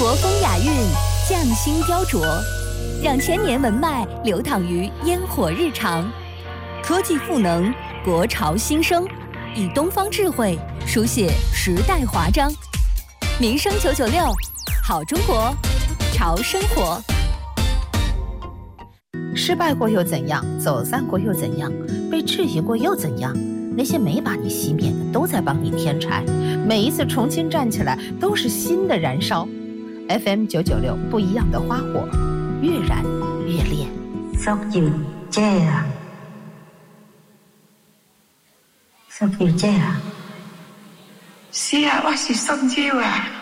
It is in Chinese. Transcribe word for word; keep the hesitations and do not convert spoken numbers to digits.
国风雅韵，匠心雕琢，让千年文脉流淌于烟火日常。科技赋能，国潮新生，以东方智慧书写时代华章。民生九九六，好中国，潮生活。 失败过又怎样？走散过又怎样？被质疑过又怎样？那些没把你熄灭的，都在帮你添柴。每一次重新站起来，都是新的燃烧。F M 九九六，不一样的花火，越燃越烈。 十月姐啊，十月姐啊， 是啊，我是宋姐啊。